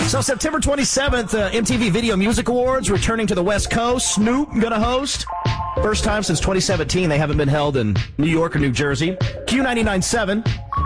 So September 27th, MTV Video Music Awards returning to the West Coast. Snoop going to host. First time since 2017 they haven't been held in New York or New Jersey. Q99.7.